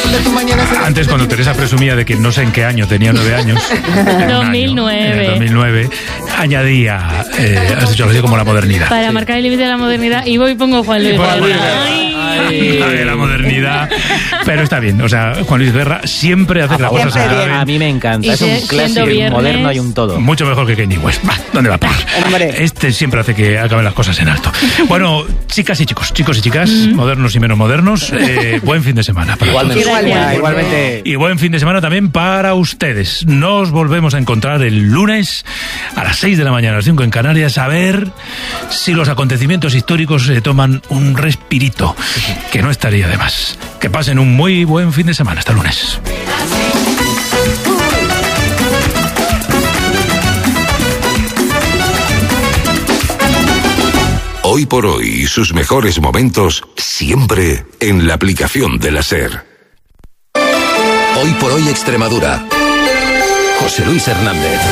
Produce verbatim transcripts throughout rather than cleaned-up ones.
de tu mañana será... Antes, cuando Teresa presumía de que no sé en qué año tenía nueve años, dos mil nueve. Año, en el dos mil nueve, añadía, eh, has dicho así como la modernidad. Para sí. marcar el límite de la modernidad, y voy y pongo Juan Luis Guerra. Ay. Ay. La modernidad. Pero está bien, o sea, Juan Luis Guerra siempre hace las cosas a, a mí me encanta, es un clásico moderno y un todo. Mucho mejor que Kanye West. Va, ¿dónde va a parar? Este siempre hace que acaben las cosas en alto. Bueno, chicas y chicos, chicos y chicas, mm-hmm. modernos y menos modernos, eh, buen fin de semana para igualmente, todos. Igualmente. Igualmente. Y buen fin de semana también para ustedes. Nos volvemos a encontrar el lunes a las seis de la mañana, a las cinco en Canarias, a ver si los acontecimientos históricos se toman un respirito, que no estaría de más. Que pasen un muy buen fin de semana. Hasta el lunes. Hoy por hoy, sus mejores momentos siempre en la aplicación de la SER. Hoy por hoy Extremadura. José Luis Hernández.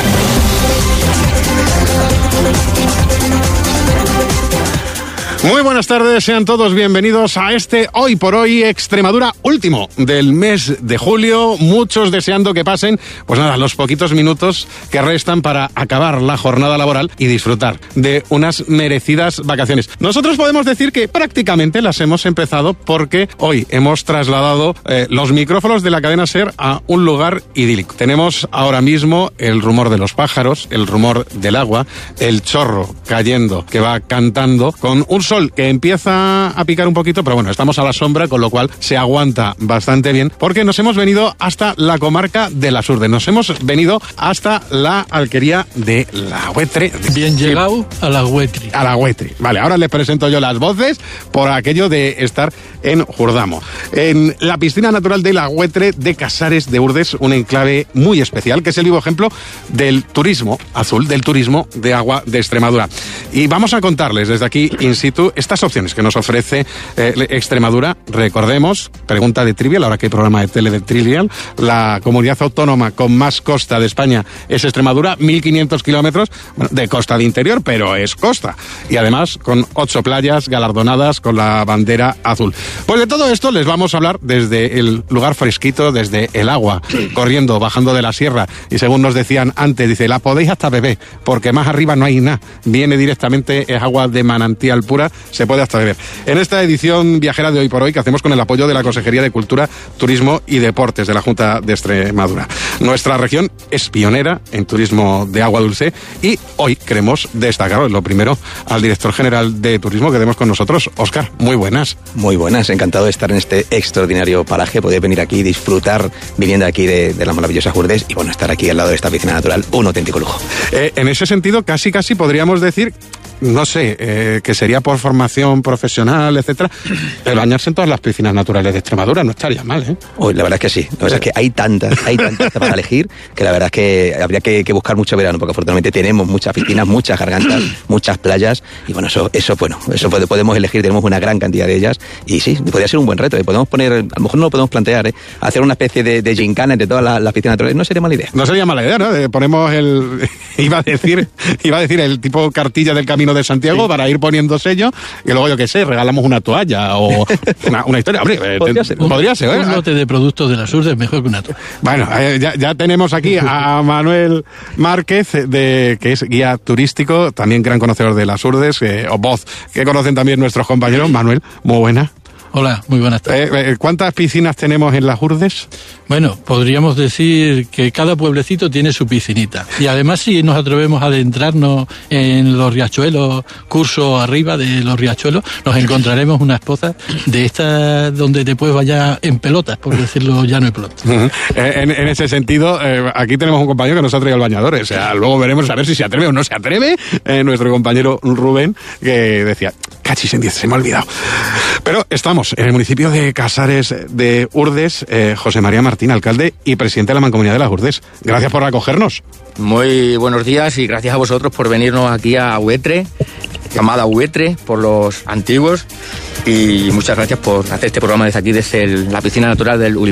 Muy buenas tardes, sean todos bienvenidos a este Hoy por Hoy Extremadura último del mes de julio. Muchos deseando que pasen, pues nada, los poquitos minutos que restan para acabar la jornada laboral y disfrutar de unas merecidas vacaciones. Nosotros podemos decir que prácticamente las hemos empezado porque hoy hemos trasladado eh, los micrófonos de la cadena SER a un lugar idílico. Tenemos ahora mismo el rumor de los pájaros, el rumor del agua, el chorro cayendo que va cantando con un sol que empieza a picar un poquito, pero bueno, estamos a la sombra, con lo cual se aguanta bastante bien, porque nos hemos venido hasta la comarca de Las Urdes, nos hemos venido hasta la alquería de La Huetre. Bien llegado a La Huetre. A La Huetre. Vale, ahora les presento yo las voces por aquello de estar en Jurdamo. En la piscina natural de La Huetre de Casares de Urdes, un enclave muy especial, que es el vivo ejemplo del turismo azul, del turismo de agua de Extremadura. Y vamos a contarles desde aquí, in situ, estas opciones que nos ofrece eh, Extremadura. Recordemos, pregunta de Trivial, ahora que hay programa de tele de Trivial, la comunidad autónoma con más costa de España es Extremadura, mil quinientos kilómetros, bueno, de costa de interior, pero es costa. Y además con ocho playas galardonadas con la bandera azul. Pues de todo esto les vamos a hablar desde el lugar fresquito, desde el agua, corriendo, bajando de la sierra. Y según nos decían antes, dice, la podéis hasta beber, porque más arriba no hay nada. Viene directamente, es agua de manantial pura, se puede hasta beber. En esta edición viajera de Hoy por Hoy, que hacemos con el apoyo de la Consejería de Cultura, Turismo y Deportes de la Junta de Extremadura. Nuestra región es pionera en turismo de agua dulce y hoy queremos destacar, lo primero, al director general de Turismo que tenemos con nosotros, Óscar. Muy buenas. Muy buenas, encantado de estar en este extraordinario paraje, poder venir aquí y disfrutar viviendo aquí de, de la maravillosa Urdes y bueno, estar aquí al lado de esta piscina natural, un auténtico lujo. Eh, en ese sentido, casi casi podríamos decir, no sé, eh, que sería por formación profesional, etcétera, el bañarse en todas las piscinas naturales de Extremadura no estaría mal, ¿eh? Uy, la verdad es que sí. La verdad es que hay tantas, hay tantas para elegir, que la verdad es que habría que, que buscar mucho verano, porque afortunadamente tenemos muchas piscinas, muchas gargantas, muchas playas, y bueno, eso, eso bueno, eso podemos elegir, tenemos una gran cantidad de ellas, y sí, podría ser un buen reto, ¿eh? Podemos poner, a lo mejor no lo podemos plantear, ¿eh? Hacer una especie de, de gincana entre todas las, las piscinas naturales, no sería mala idea. No sería mala idea, ¿no? Eh, ponemos el, iba a decir, iba a decir el tipo cartilla del Camino de Santiago, sí, para ir poniendo sello, y luego, yo qué sé, regalamos una toalla o una, una historia. Hombre, eh, podría ser, un, podría ser, ¿eh? Un lote de productos de Las Urdes mejor que una toalla. Bueno, eh, ya, ya tenemos aquí a Manuel Márquez, de, que es guía turístico, también gran conocedor de Las Urdes, eh, o voz que conocen también nuestros compañeros. Manuel, muy buena. Hola, muy buenas tardes. Eh, ¿Cuántas piscinas tenemos en Las Urdes? Bueno, podríamos decir que cada pueblecito tiene su piscinita. Y además, si nos atrevemos a adentrarnos en los riachuelos, curso arriba de los riachuelos, nos encontraremos unas pozas de estas donde te puedes bañar en pelotas, por decirlo llano y pronto. Uh-huh. en, en ese sentido, eh, aquí tenemos un compañero que nos ha traído el bañador. O sea, luego veremos a ver si se atreve o no se atreve. Eh, nuestro compañero Rubén, que decía, cachis en diez, se me ha olvidado. Pero estamos en el municipio de Casares de Urdes. eh, José María Martín, alcalde y presidente de la Mancomunidad de Las Urdes. Gracias por acogernos. Muy buenos días y gracias a vosotros por venirnos aquí a Huetre, llamada Huetre por los antiguos, y muchas gracias por hacer este programa desde aquí, desde el, la piscina natural del Ulibar.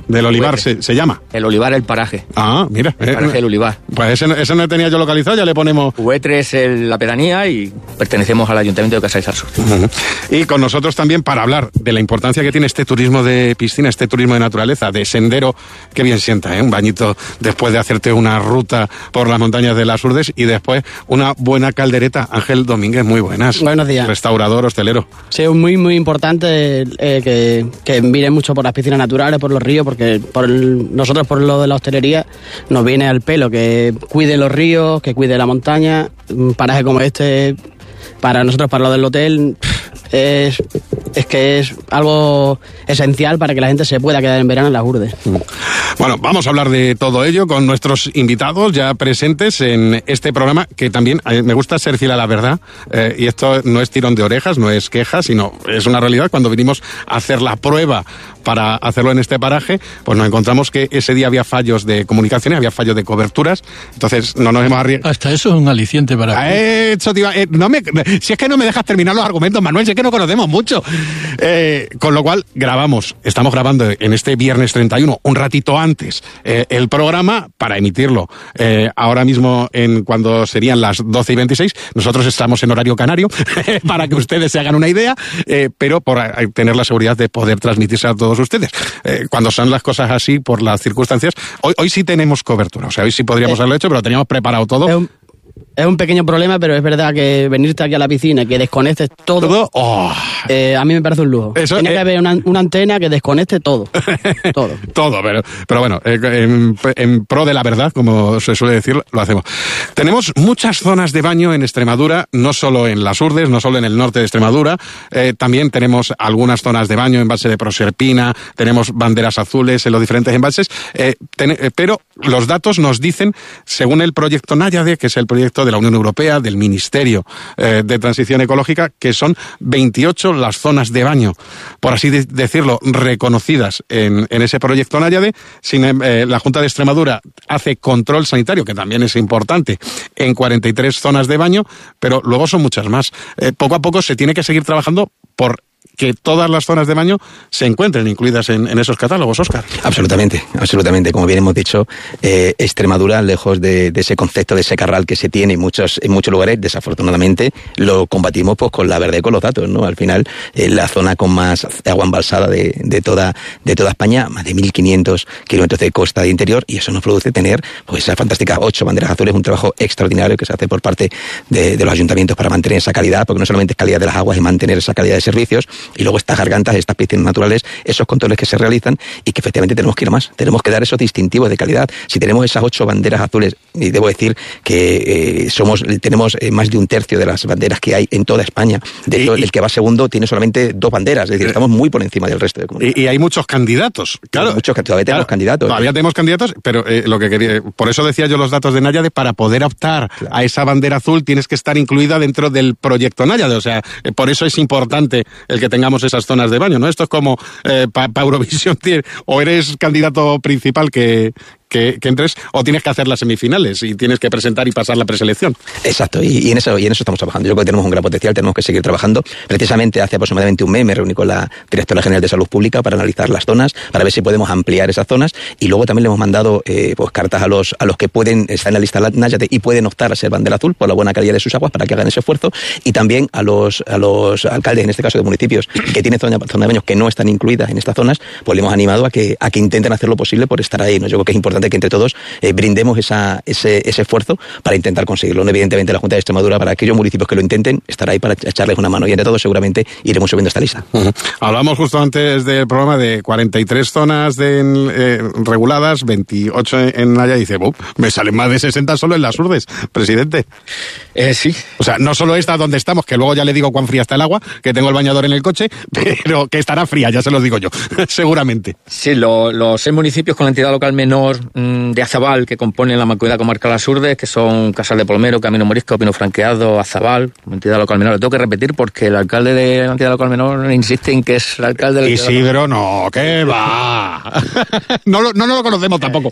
del Olivar se, se llama. El Olivar, el paraje. Ah, mira. El paraje del Olivar. Pues ese, ese no tenía yo localizado, ya le ponemos... Huetre es el, la pedanía y pertenecemos al Ayuntamiento de Casares al Sur. Uh-huh. Y con nosotros también para hablar de la importancia que tiene este turismo de piscina, este turismo de naturaleza, de sendero, que bien sienta, ¿eh? Un bañito después de hacerte una ruta por las montañas de las Urdes y después una buena caldereta. Ángel Domínguez, muy buenas. Buenos días. Restaurador, hostelero. Sí, es muy, muy importante eh, que, que miren mucho por las piscinas naturales, por los ríos, porque por el, nosotros por lo de la hostelería nos viene al pelo que cuide los ríos, que cuide la montaña. Un paraje como este, para nosotros, para lo del hotel, es, es que es algo esencial para que la gente se pueda quedar en verano en las Urdes. Bueno, vamos a hablar de todo ello con nuestros invitados ya presentes en este programa, que también eh, me gusta ser fiel a la verdad, eh, y esto no es tirón de orejas, no es queja, sino es una realidad. Cuando vinimos a hacer la prueba para hacerlo en este paraje, pues nos encontramos que ese día había fallos de comunicaciones, había fallos de coberturas, entonces no nos hemos arriesgado. Hasta eso es un aliciente para... Eh, eso te iba, eh, no me, si es que no me dejas terminar los argumentos, Manuel, si es que no conocemos mucho. Eh, con lo cual, grabamos, estamos grabando en este viernes treinta y uno, un ratito antes, eh, el programa para emitirlo. Eh, ahora mismo, en cuando serían las doce y veintiséis, nosotros estamos en horario canario, para que ustedes se hagan una idea, eh, pero por eh, tener la seguridad de poder transmitirse a todos ustedes. Eh, cuando son las cosas así, por las circunstancias, hoy, hoy sí tenemos cobertura, o sea, hoy sí podríamos eh, haberlo hecho, pero teníamos preparado todo. Es un, es un pequeño problema, pero es verdad que venirte aquí a la piscina y que desconectes todo, ¿Todo? Oh. Eh, a mí me parece un lujo. Eso, Tiene eh, que haber una, una antena que desconecte todo. todo. Todo, pero, pero bueno, eh, en, en pro de la verdad, como se suele decir, lo hacemos. Tenemos muchas zonas de baño en Extremadura, no solo en las Urdes, no solo en el norte de Extremadura, eh, también tenemos algunas zonas de baño, embalse de Proserpina, tenemos banderas azules en los diferentes embalses, eh, ten, eh, pero los datos nos dicen, según el proyecto Náyade, que es el proyecto de la Unión Europea, del Ministerio eh, de Transición Ecológica, que son veintiocho las zonas de baño, por así de decirlo, reconocidas en, en ese proyecto Náyade. Sin, eh, la Junta de Extremadura hace control sanitario, que también es importante, en cuarenta y tres zonas de baño, pero luego son muchas más. Eh, poco a poco se tiene que seguir trabajando por que todas las zonas de baño se encuentren incluidas en, en esos catálogos, Óscar. Absolutamente, absolutamente. Como bien hemos dicho, eh, Extremadura, lejos de, de ese concepto de secarral que se tiene en muchos, en muchos lugares, desafortunadamente lo combatimos pues con la verdad y con los datos, ¿no? Al final, eh, la zona con más agua embalsada de, de, toda, de toda España, más de mil quinientos kilómetros de costa de interior, y eso nos produce tener pues esas fantásticas ocho banderas azules, un trabajo extraordinario que se hace por parte de, de los ayuntamientos para mantener esa calidad, porque no solamente es calidad de las aguas, es mantener esa calidad de servicios. Y luego estas gargantas, estas piscinas naturales, esos controles que se realizan y que efectivamente tenemos que ir a más. Tenemos que dar esos distintivos de calidad. Si tenemos esas ocho banderas azules, y debo decir que eh, somos tenemos eh, más de un tercio de las banderas que hay en toda España. De hecho, el que va segundo tiene solamente dos banderas, es decir, estamos muy por encima del resto de comunidades. Y, y hay muchos candidatos, claro. Muchos, todavía tenemos claro, candidatos. Todavía tenemos candidatos, pero eh, lo que quería, por eso decía yo los datos de Náyade, para poder optar claro. a esa bandera azul tienes que estar incluida dentro del proyecto Náyade, o sea, eh, por eso es importante el que tengamos esas zonas de baño, ¿no? Esto es como eh, para pa Eurovisión, o eres candidato principal que, que, que entres, o tienes que hacer las semifinales y tienes que presentar y pasar la preselección. Exacto, y, y, en eso, y en eso estamos trabajando. Yo creo que tenemos un gran potencial, tenemos que seguir trabajando. Precisamente hace aproximadamente un mes me reuní con la Directora General de Salud Pública para analizar las zonas, para ver si podemos ampliar esas zonas, y luego también le hemos mandado eh, pues cartas a los, a los que pueden estar en la lista Náyade y pueden optar a ser bandera azul por la buena calidad de sus aguas, para que hagan ese esfuerzo, y también a los, a los alcaldes, en este caso de municipios, que tienen zonas zona de baños que no están incluidas en estas zonas, pues le hemos animado a que, a que intenten hacer lo posible por estar ahí, ¿no? Yo creo que es importante que entre todos eh, brindemos esa, ese, ese esfuerzo para intentar conseguirlo. ¿No? Evidentemente la Junta de Extremadura, para aquellos municipios que lo intenten, estará ahí para echarles una mano, y entre todos seguramente iremos subiendo esta lista. Uh-huh. Hablamos justo antes del programa de cuarenta y tres zonas de, eh, reguladas, veintiocho en Náyade, y dice, me salen más de sesenta solo en las Urdes, presidente. Eh, sí. O sea, no solo esta donde estamos, que luego ya le digo cuán fría está el agua, que tengo el bañador en el coche, pero que estará fría, ya se los digo yo, seguramente. Sí, lo, los seis municipios con la entidad local menor mmm, de Azabal, que componen la Mancomunidad Comarcal Las Urdes, que son Casal de Polmero, Camino Morisco, Pino Franqueado, Azabal, como entidad local menor. Lo tengo que repetir porque el alcalde de la entidad local menor insiste en que es el alcalde de la Isidro, no, ¿qué va? no, lo, no, no lo conocemos tampoco.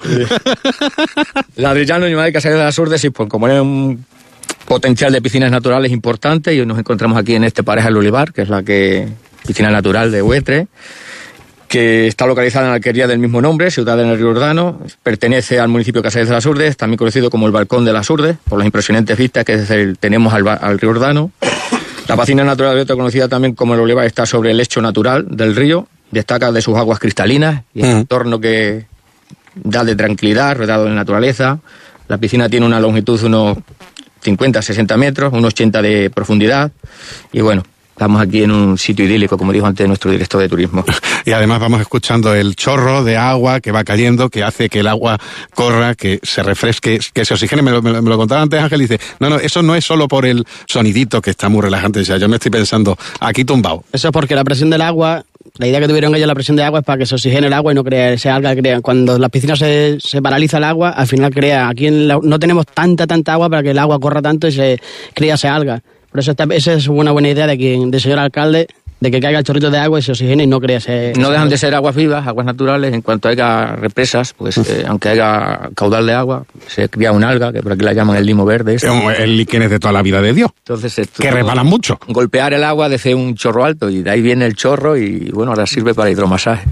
La de Llano y Madrid, Casares de Las Urdes, sí, pues como es un potencial de piscinas naturales importante, y hoy nos encontramos aquí en este paraje El Olivar, que es la que piscina natural de Huetre, que está localizada en la alquería del mismo nombre, ciudad en el río Urdano. Pertenece al municipio de Casares de las Urdes, también conocido como el Balcón de las Urdes, por las impresionantes vistas que desde el, tenemos al, al río Urdano. La piscina natural de Otra, conocida también como el Olivar, está sobre el lecho natural del río, destaca de sus aguas cristalinas y el entorno que da de tranquilidad, rodeado de naturaleza. La piscina tiene una longitud de unos cincuenta a sesenta metros, unos ochenta de profundidad, y bueno, estamos aquí en un sitio idílico, como dijo antes nuestro director de turismo. Y además vamos escuchando el chorro de agua que va cayendo, que hace que el agua corra, que se refresque, que se oxigene. Me lo, me lo, me lo contaba antes Ángel, y dice, no, no, eso no es solo por el sonidito, que está muy relajante. O sea, yo me estoy pensando, aquí tumbado. Eso es porque la presión del agua, la idea que tuvieron ellos, la presión de agua, es para que se oxigene el agua y no crea ese alga que crean. Cuando las piscinas se, se paraliza el agua, al final crea, aquí en la, no tenemos tanta, tanta agua para que el agua corra tanto y se crea ese alga. Por eso esta, esa es una buena idea de quien, del señor alcalde, de que caiga el chorrito de agua y se oxigene y no crea ese... No ese dejan agua. de ser aguas vivas, aguas naturales. En cuanto haya represas, pues eh, aunque haya caudal de agua, se cría un alga, que por aquí la llaman el limo verde. Este. El líquen es de toda la vida de Dios. Entonces, esto, que resbalan mucho. Golpear el agua desde un chorro alto, y de ahí viene el chorro, y bueno, ahora sirve para hidromasaje.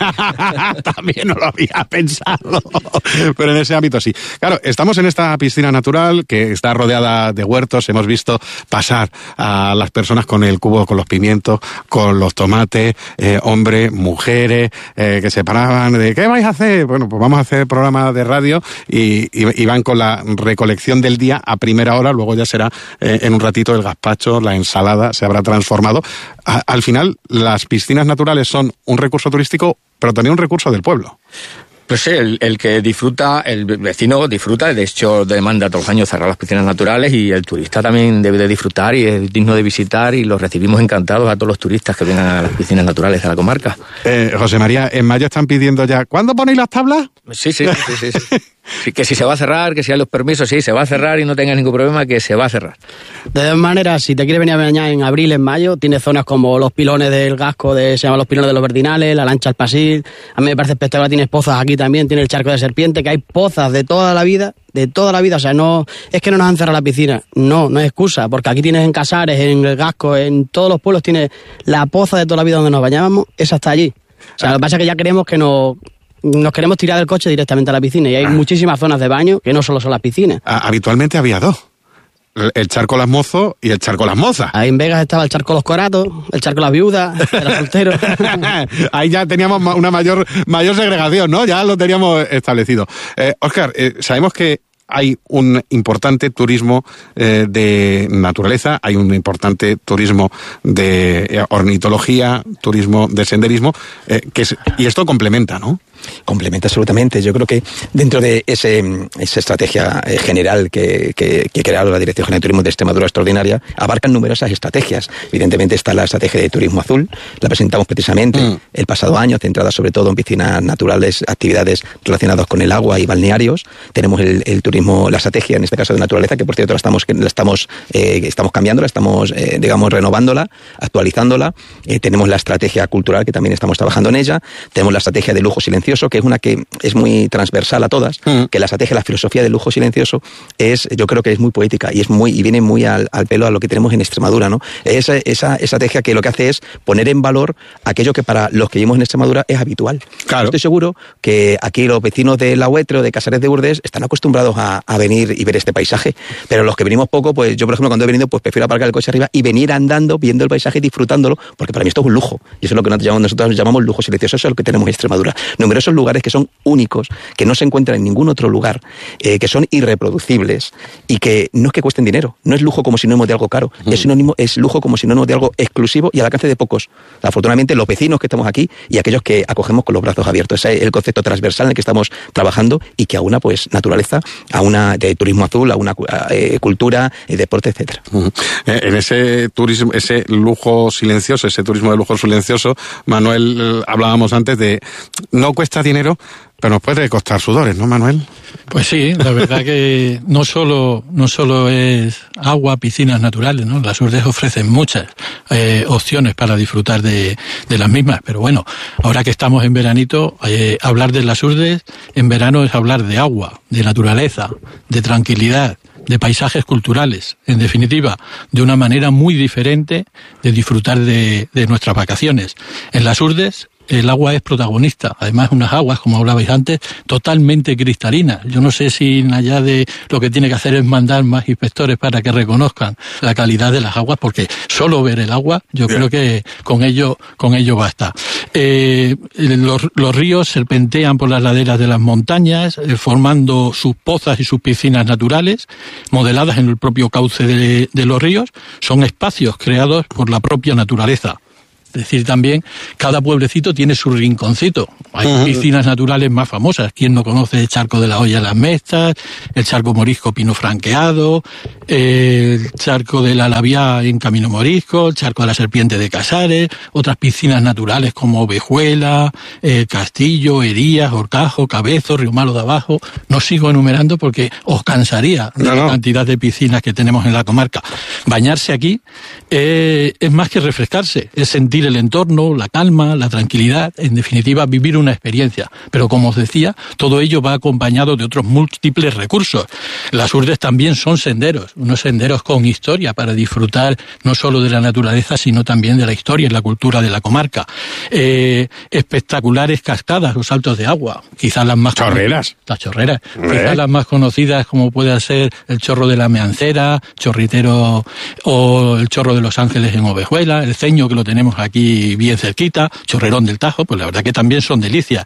También no lo había pensado, pero en ese ámbito sí. Claro, estamos en esta piscina natural que está rodeada de huertos. Hemos visto pasar a las personas con el cubo, con los pimientos, con los tomates, eh, hombres, mujeres, eh, que se paraban de ¿qué vais a hacer? Bueno, pues vamos a hacer programa de radio, y, y, y van con la recolección del día a primera hora. Luego ya será eh, en un ratito el gazpacho, la ensalada se habrá transformado. A, al final, las piscinas naturales son un recurso turístico, pero también un recurso del pueblo. Pues sí, el, el que disfruta, el vecino disfruta, de hecho demanda todos los años cerrar las piscinas naturales, y el turista también debe de disfrutar y es digno de visitar, y los recibimos encantados a todos los turistas que vengan a las piscinas naturales de la comarca. Eh, José María, en mayo están pidiendo ya, ¿cuándo ponéis las tablas? Sí, sí, sí, sí, sí. Sí, que si se va a cerrar, que si hay los permisos, sí, se va a cerrar y no tenga ningún problema, que se va a cerrar. De todas maneras, si te quieres venir a bañar en abril, en mayo, tienes zonas como los pilones del Gasco, de, se llaman los pilones de los Verdinales, la lancha al Pasil. A mí me parece espectacular, tienes pozas aquí también, tienes el charco de serpiente, que hay pozas de toda la vida, de toda la vida. O sea, no es que no nos han cerrado la piscina, no, no es excusa, porque aquí tienes en Casares, en el Gasco, en todos los pueblos tienes la poza de toda la vida donde nos bañábamos, esa está allí. O sea, lo que pasa es que ya queremos que nos... Nos queremos tirar del coche directamente a la piscina, y hay ah. muchísimas zonas de baño que no solo son las piscinas. Ah, habitualmente había dos. El charco Las Mozos y el charco Las Mozas. Ahí en Vegas estaba el charco Los Coratos, el charco Las Viudas, el soltero. Ahí ya teníamos una mayor, mayor segregación, ¿no? Ya lo teníamos establecido. Eh, Óscar, eh, sabemos que hay un importante turismo eh, de naturaleza, hay un importante turismo de eh, ornitología, turismo de senderismo, eh, que es, y esto complementa, ¿no? Complementa absolutamente. Yo creo que dentro de ese, esa estrategia general que, que, que ha creado la Dirección General de Turismo de Extremadura Extraordinaria, abarcan numerosas estrategias. Evidentemente está la estrategia de turismo azul, la presentamos precisamente mm. el pasado año, centrada sobre todo en piscinas naturales, actividades relacionadas con el agua y balnearios. Tenemos el, el turismo, la estrategia en este caso de naturaleza, que por cierto la estamos, la estamos, eh, estamos cambiando, la estamos, eh, digamos, renovándola, actualizándola. Eh, tenemos la estrategia cultural, que también estamos trabajando en ella. Tenemos la estrategia de lujo silencioso, que es una que es muy transversal a todas, mm. que la estrategia, la filosofía del lujo silencioso es, yo creo que es muy poética y es muy y viene muy al, al pelo a lo que tenemos en Extremadura, ¿no? Esa, esa estrategia que lo que hace es poner en valor aquello que para los que vivimos en Extremadura es habitual. Claro. Estoy seguro que aquí los vecinos de La Huetre o de Casares de Urdes están acostumbrados a, a venir y ver este paisaje, pero los que venimos poco, pues yo por ejemplo cuando he venido pues prefiero aparcar el coche arriba y venir andando, viendo el paisaje y disfrutándolo, porque para mí esto es un lujo, y eso es lo que nosotros llamamos, nosotros llamamos lujo silencioso, eso es lo que tenemos en Extremadura. Numerosos lugares que son únicos, que no se encuentran en ningún otro lugar, eh, que son irreproducibles y que no es que cuesten dinero, no es lujo como sinónimo de algo caro, mm. es sinónimo, es lujo como sinónimo de algo exclusivo y al alcance de pocos. Afortunadamente los vecinos que estamos aquí y aquellos que acogemos con los brazos abiertos. Ese es el concepto transversal en el que estamos trabajando y que aúna pues naturaleza, aúna de turismo azul, aúna eh, cultura, eh, deporte, etcétera. Mm. En ese turismo, ese lujo silencioso, ese turismo de lujo silencioso, Manuel, hablábamos antes de no cuesta dinero, pero nos puede costar sudores, ¿no, Manuel? Pues sí, la verdad que no solo no solo es agua, piscinas naturales, ¿no? Las Urdes ofrecen muchas eh, opciones para disfrutar de, de las mismas, pero bueno, ahora que estamos en veranito, eh, hablar de las Urdes en verano es hablar de agua, de naturaleza, de tranquilidad, de paisajes culturales, en definitiva, de una manera muy diferente de disfrutar de, de nuestras vacaciones. En las Urdes el agua es protagonista. Además, unas aguas, como hablabais antes, totalmente cristalinas. Yo no sé si allá de lo que tiene que hacer es mandar más inspectores para que reconozcan la calidad de las aguas, porque solo ver el agua, yo Bien. creo que con ello, con ello basta. Eh, los, los ríos serpentean por las laderas de las montañas, eh, formando sus pozas y sus piscinas naturales, modeladas en el propio cauce de, de los ríos. Son espacios creados por la propia naturaleza. Es decir, también cada pueblecito tiene su rinconcito. Hay uh-huh. piscinas naturales más famosas. ¿Quién no conoce el charco de la Olla en las Mestas, el charco morisco Pino Franqueado, el charco de la Labiá en Camino Morisco, el charco de la Serpiente de Casares, otras piscinas naturales como Ovejuela, eh, Castillo, Herías, Horcajo, Cabezo, Río Malo de Abajo? No sigo enumerando porque os cansaría de no, no. la cantidad de piscinas que tenemos en la comarca. Bañarse aquí eh, es más que refrescarse, es sentir el entorno, la calma, la tranquilidad, en definitiva vivir una experiencia. Pero como os decía, todo ello va acompañado de otros múltiples recursos. Las Urdes también son senderos, unos senderos con historia para disfrutar no solo de la naturaleza, sino también de la historia y la cultura de la comarca. Eh, espectaculares cascadas o saltos de agua, quizás las más chorreras. Las chorreras, ¿Eh? quizás las más conocidas como puede ser el Chorro de la Meancera, Chorritero o el Chorro de los Ángeles en Ovejuela, el Ceño que lo tenemos aquí aquí bien cerquita, Chorrerón del Tajo, pues la verdad que también son delicias.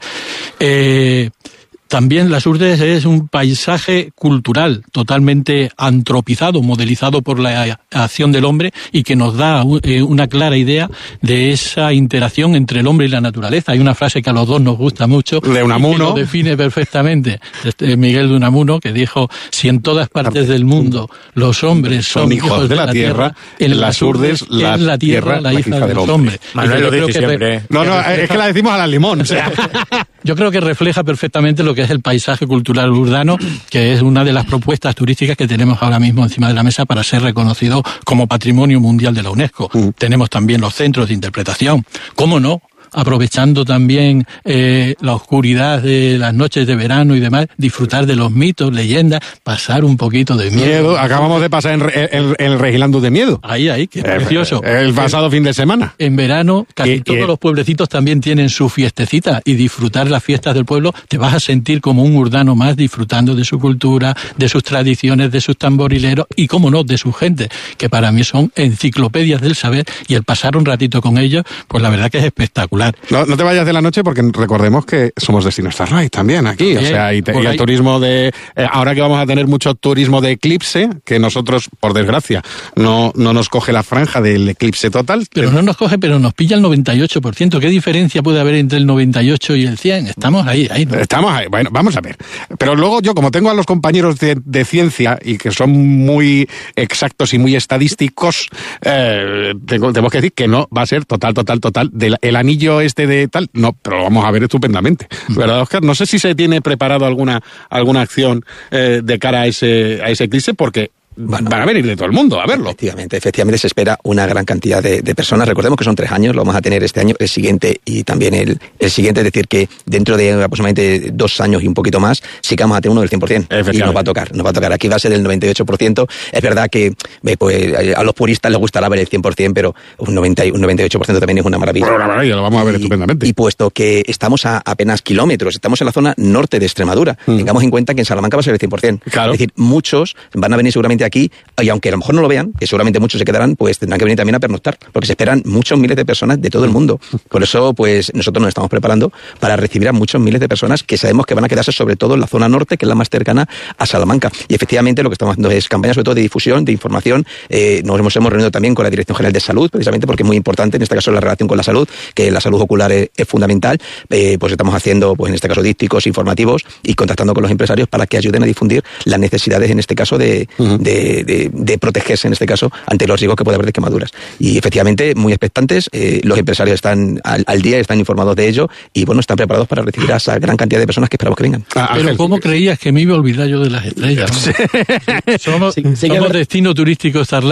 Eh, También las Urdes es un paisaje cultural totalmente antropizado, modelizado por la acción del hombre y que nos da una clara idea de esa interacción entre el hombre y la naturaleza. Hay una frase que a los dos nos gusta mucho, de Unamuno, que lo define perfectamente, este Miguel de Unamuno, que dijo: si en todas partes del mundo los hombres son, son hijos de, de la, la tierra, tierra, en las Urdes la es la tierra, la hija, hija del hombre. hombre. Manuel lo dice siempre. No, no, es que la decimos a la limón. O sea. Yo creo que refleja perfectamente lo que es el paisaje cultural urbano, que es una de las propuestas turísticas que tenemos ahora mismo encima de la mesa para ser reconocido como Patrimonio Mundial de la UNESCO. Mm. Tenemos también los centros de interpretación. ¿Cómo no? Aprovechando también eh, la oscuridad de las noches de verano y demás, disfrutar de los mitos, leyendas, pasar un poquito de miedo. miedo. Acabamos de pasar en, en, en el Regilando de Miedo. Ahí, ahí, qué precioso. El, el pasado en, fin de semana. En verano, casi y, todos y... los pueblecitos también tienen su fiestecita, y disfrutar las fiestas del pueblo, te vas a sentir como un urdano más, disfrutando de su cultura, de sus tradiciones, de sus tamborileros y, cómo no, de su gente, que para mí son enciclopedias del saber, y el pasar un ratito con ellos, pues la verdad que es espectacular. No, no te vayas de la noche, porque recordemos que somos Destino Starlight también aquí. Bien, o sea, y, te, y el turismo de... Eh, ahora que vamos a tener mucho turismo de eclipse, que nosotros, por desgracia, no, no nos coge la franja del eclipse total. Pero no nos coge, pero nos pilla el noventa y ocho por ciento. ¿Qué diferencia puede haber entre el noventa y ocho y el cien? Estamos ahí, ahí. ¿no? Estamos ahí. Bueno, vamos a ver. Pero luego yo, como tengo a los compañeros de, de ciencia y que son muy exactos y muy estadísticos, eh, tengo, tenemos que decir que no va a ser total, total, total. Del, el anillo este de tal, no, pero lo vamos a ver estupendamente. ¿Verdad, Óscar? No sé si se tiene preparado alguna, alguna acción eh, de cara a ese, a ese eclipse, porque Bueno, van a venir de todo el mundo a verlo. Efectivamente, efectivamente se espera una gran cantidad de, de personas. Recordemos que son tres años, lo vamos a tener este año, el siguiente y también el, el siguiente. Es decir, que dentro de aproximadamente dos años y un poquito más, sí que vamos a tener uno del cien por ciento. Y nos va a tocar, nos va a tocar. Aquí va a ser del noventa y ocho por ciento. Es verdad que pues, a los puristas les gustará ver el cien por ciento, pero un, noventa, un noventa y ocho por ciento también es una maravilla. Bueno, una maravilla, lo vamos a ver y, estupendamente. Y puesto que estamos a apenas kilómetros, estamos en la zona norte de Extremadura, mm. tengamos en cuenta que en Salamanca va a ser el cien por ciento. Claro. Es decir, muchos van a venir seguramente aquí, y aunque que a lo mejor no lo vean, que seguramente muchos se quedarán, pues tendrán que venir también a pernoctar, porque se esperan muchos miles de personas de todo el mundo. Por eso, pues nosotros nos estamos preparando para recibir a muchos miles de personas que sabemos que van a quedarse sobre todo en la zona norte, que es la más cercana a Salamanca. Y efectivamente lo que estamos haciendo es campañas sobre todo de difusión, de información. Eh, nos hemos, hemos reunido también con la Dirección General de Salud, precisamente porque es muy importante, en este caso, la relación con la salud, que la salud ocular es, es fundamental. Eh, pues estamos haciendo, pues en este caso, dípticos informativos y contactando con los empresarios para que ayuden a difundir las necesidades, en este caso, de, uh-huh. de, de, de protegerse, en este caso, ante los riesgos que puede haber de quemaduras. Y efectivamente, muy expectantes, eh, los empresarios están al, al día, están informados de ello y, bueno, están preparados para recibir a esa gran cantidad de personas que esperamos que vengan. Ah, Pero Ángel, ¿cómo creías que me iba a olvidar yo de las estrellas? ¿no? Sí. Somos, sí, sí somos destino turístico Starlight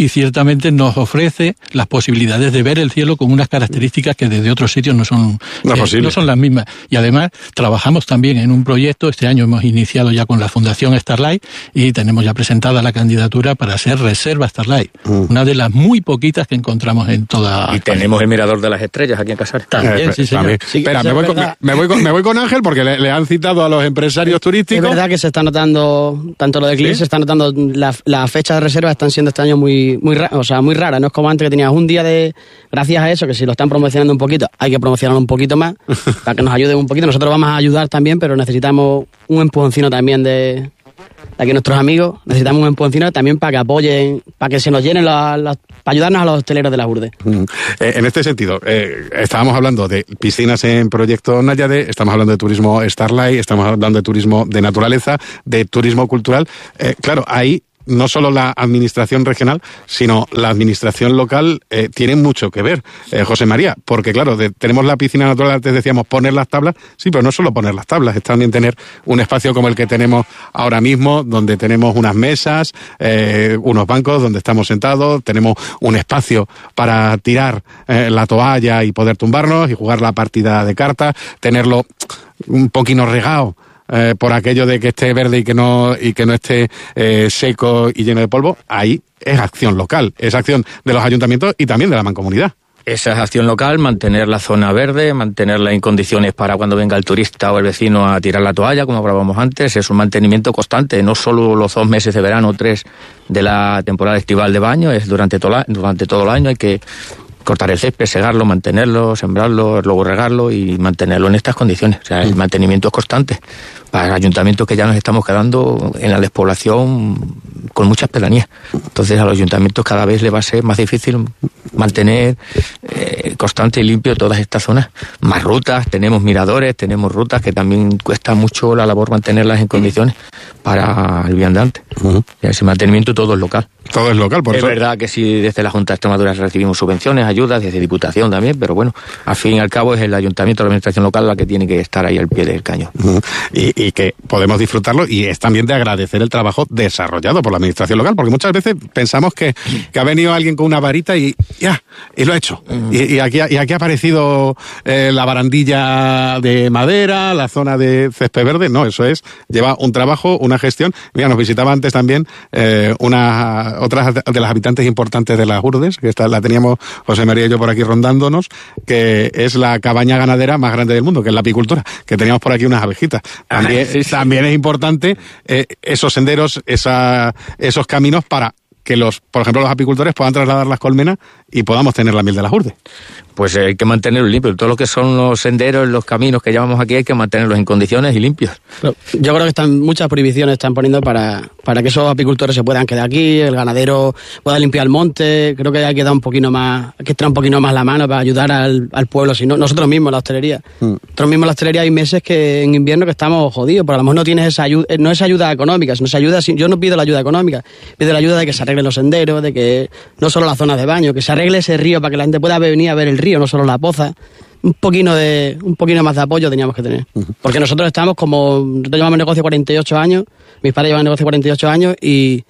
y ciertamente nos ofrece las posibilidades de ver el cielo con unas características que desde otros sitios no son, no, eh, no son las mismas. Y además trabajamos también en un proyecto, este año hemos iniciado ya con la Fundación Starlight y tenemos ya presentada la candidatura para ser Reserva Starlight, mm. una de las muy poquitas que encontramos en toda... Y tenemos el Mirador de las Estrellas aquí en Casares. También, eh, sí, señor. Sí, Espera, me voy, con, me, me, voy con, me voy con Ángel porque le, le han citado a los empresarios turísticos. Es verdad que se está notando, tanto lo de Eclipse, ¿sí? Se está notando, las la fechas de reserva están siendo este año muy muy o sea, muy raras. No es como antes que tenías un día de... Gracias a eso, que si lo están promocionando un poquito, hay que promocionarlo un poquito más para que nos ayuden un poquito. Nosotros vamos a ayudar también, pero necesitamos un empujoncino también de... Aquí nuestros amigos, necesitamos un empujoncino también para que apoyen, para que se nos llenen los, los, para ayudarnos a los hosteleros de la Urdes. Mm. Eh, en este sentido, eh, estábamos hablando de piscinas en Proyecto Náyade, estamos hablando de turismo Starlight, estamos hablando de turismo de naturaleza, de turismo cultural. Eh, claro, ahí no solo la administración regional, sino la administración local eh, tiene mucho que ver, eh, José María, porque claro, de, tenemos la piscina natural, antes decíamos poner las tablas, sí, pero no solo poner las tablas, es también tener un espacio como el que tenemos ahora mismo, donde tenemos unas mesas, eh, unos bancos donde estamos sentados, tenemos un espacio para tirar eh, la toalla y poder tumbarnos y jugar la partida de cartas, tenerlo un poquito regado, Eh, por aquello de que esté verde y que no y que no esté eh, seco y lleno de polvo. Ahí es acción local, es acción de los ayuntamientos y también de la mancomunidad. Esa es acción local, mantener la zona verde, mantenerla en condiciones para cuando venga el turista o el vecino a tirar la toalla, como hablábamos antes. Es un mantenimiento constante, no solo los dos meses de verano o tres de la temporada estival de baño, es durante todo, la, durante todo el año. Hay que cortar el césped, segarlo, mantenerlo, sembrarlo, luego regarlo y mantenerlo en estas condiciones. O sea, el mantenimiento es constante. Para ayuntamientos que ya nos estamos quedando en la despoblación con muchas pedanías. Entonces a los ayuntamientos cada vez les va a ser más difícil mantener eh, constante y limpio todas estas zonas. Más rutas, tenemos miradores, tenemos rutas que también cuesta mucho la labor mantenerlas en condiciones para el viandante. Uh-huh. Ese mantenimiento todo es local. Todo es local, por es eso. Es verdad que sí, desde la Junta de Extremadura recibimos subvenciones, ayudas, desde Diputación también, pero bueno, al fin y al cabo es el ayuntamiento, la administración local la que tiene que estar ahí al pie del cañón. Uh-huh. Y, y que podemos disfrutarlo y es también de agradecer el trabajo desarrollado por la administración local, porque muchas veces pensamos que, que ha venido alguien con una varita y ya, y lo ha hecho. Uh-huh. Y, y, aquí, y aquí ha aparecido eh, la barandilla de madera, la zona de césped verde. No, eso es, lleva un trabajo, una gestión. Mira, nos visitaba antes también eh, una otras de las habitantes importantes de las Urdes, que esta, la teníamos José María y yo por aquí rondándonos, que es la cabaña ganadera más grande del mundo, que es la apicultura, que teníamos por aquí unas abejitas. También, sí, sí. también es importante eh, esos senderos, esa, esos caminos para que los, por ejemplo, los apicultores puedan trasladar las colmenas y podamos tener la miel de las Urdes. Pues hay que mantenerlo limpio. Todo lo que son los senderos, los caminos que llamamos aquí, hay que mantenerlos en condiciones y limpios. Yo creo que están muchas prohibiciones están poniendo para, para que esos apicultores se puedan quedar aquí, el ganadero pueda limpiar el monte. Creo que hay que dar un poquito más, hay que echar un poquito más la mano para ayudar al, al pueblo. Si no, nosotros mismos, la hostelería. Mm. Nosotros mismos, la hostelería, hay meses que en invierno que estamos jodidos, pero a lo mejor no tienes esa ayuda, no es ayuda económica, sino esa ayuda, yo no pido la ayuda económica, pido la ayuda de que se arreglen los senderos, de que no solo las zonas de baño, que se arregle ese río para que la gente pueda venir a ver el río, no solo la poza. Un poquito de un poquito más de apoyo teníamos que tener. Uh-huh. Porque nosotros estamos como... Nosotros llevamos negocio cuarenta y ocho años, mis padres llevan negocio cuarenta y ocho años y,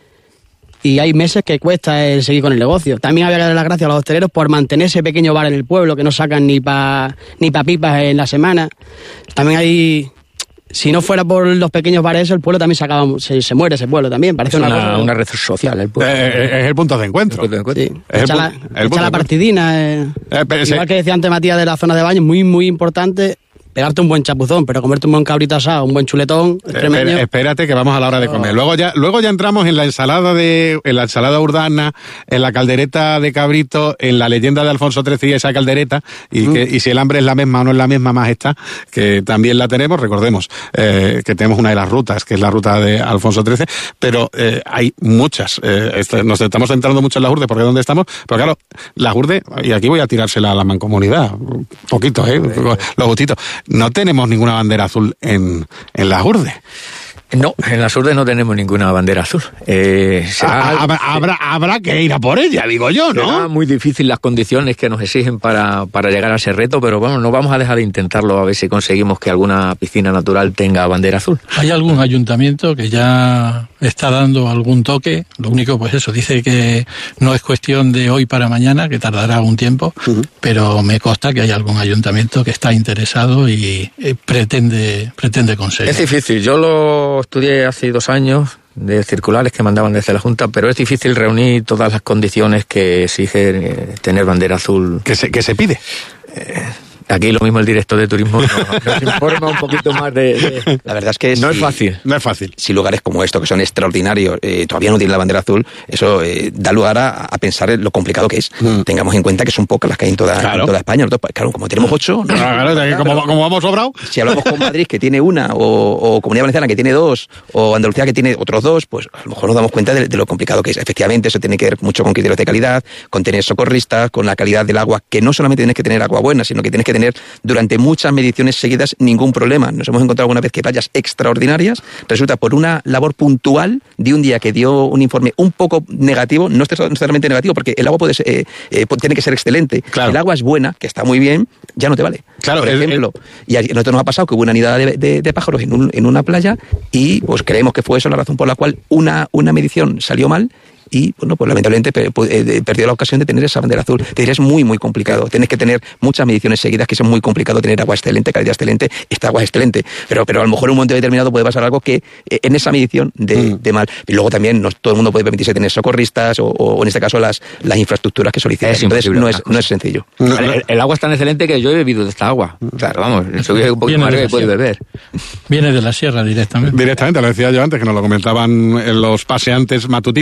y hay meses que cuesta el seguir con el negocio. También había que dar las gracias a los hosteleros por mantener ese pequeño bar en el pueblo, que no sacan ni pa, ni pa pipas en la semana. También hay... Si no fuera por los pequeños bares, el pueblo también se acaba, se, se muere ese pueblo también. Parece es una, una, cosa, una red social el pueblo. Eh, es el punto de encuentro. El punto de encuentro. Sí. Es echa el, la, el echa la partidina. Eh. Eh, pero Igual sí. que decía antes Matías de la zona de baño, muy, muy importante pegarte un buen chapuzón, pero comerte un buen cabrito asado, un buen chuletón, extremeño. Eh, espérate que vamos a la hora de comer. Luego ya, luego ya entramos en la ensalada de, en la ensalada urdana, en la caldereta de cabrito, en la leyenda de Alfonso trece y esa caldereta, y, mm. que, y si el hambre es la misma o no es la misma, más está, que también la tenemos, recordemos, eh, que tenemos una de las rutas, que es la ruta de Alfonso trece, pero eh, hay muchas, eh, este, nos estamos centrando mucho en las Urdes, porque es donde estamos, pero claro, las Urdes, y aquí voy a tirársela a la mancomunidad, poquito, eh, los gustitos. No tenemos ninguna bandera azul en, en las Urdes. No, en las Urdes no tenemos ninguna bandera azul. Eh, será, habrá, habrá, habrá que ir a por ella, digo yo, ¿no? Será muy difícil las condiciones que nos exigen para, para llegar a ese reto, pero bueno, no vamos a dejar de intentarlo a ver si conseguimos que alguna piscina natural tenga bandera azul. Hay algún ayuntamiento que ya está dando algún toque, lo único pues eso, dice que no es cuestión de hoy para mañana, que tardará un tiempo, uh-huh. pero me consta que hay algún ayuntamiento que está interesado y eh, pretende, pretende conseguir. Es difícil, yo lo estudié hace dos años de circulares que mandaban desde la Junta, pero es difícil reunir todas las condiciones que exigen eh, tener bandera azul. ¿Qué se, qué se pide? Eh, Aquí lo mismo el director de turismo nos, nos informa un poquito más de, de... La verdad es que no si, es fácil. No es fácil. Si lugares como esto, que son extraordinarios, eh, todavía no tienen la bandera azul, eso eh, da lugar a, a pensar en lo complicado que es. Mm. Tengamos en cuenta que son pocas las que hay en toda, claro. en toda España. Nosotros, claro, como tenemos ocho... No, claro, claro, como, como vamos sobrado. Si hablamos con Madrid, que tiene una, o, o Comunidad Valenciana, que tiene dos, o Andalucía, que tiene otros dos, pues a lo mejor nos damos cuenta de, de lo complicado que es. Efectivamente, eso tiene que ver mucho con criterios de calidad, con tener socorristas, con la calidad del agua, que no solamente tienes que tener agua buena, sino que tienes que tener durante muchas mediciones seguidas ningún problema. Nos hemos encontrado alguna vez que playas extraordinarias, resulta por una labor puntual de un día que dio un informe un poco negativo, no necesariamente negativo, porque el agua puede ser, eh, eh, tiene que ser excelente. Claro. El agua es buena, que está muy bien, ya no te vale. Claro, por ejemplo, el, el... y a nosotros nos ha pasado que hubo una nidada de, de, de pájaros en, un, en una playa y pues creemos que fue eso la razón por la cual una, una medición salió mal. Y, bueno, pues lamentablemente perdió la ocasión de tener esa bandera azul. Te diré, es muy, muy complicado. Tienes que tener muchas mediciones seguidas, que es muy complicado tener agua excelente, calidad excelente. Esta agua es excelente. Pero, pero a lo mejor en un momento determinado puede pasar algo que en esa medición de, mm. de mal. Y luego también no todo el mundo puede permitirse tener socorristas o, o en este caso las, las infraestructuras que solicitan. Es Entonces no es, no es sencillo. No, el, el agua es tan excelente que yo he bebido de esta agua. Claro, vamos, eso que un poquito más que puedes beber. Viene de la sierra directamente. Directamente, lo decía yo antes, que nos lo comentaban los paseantes matutinos.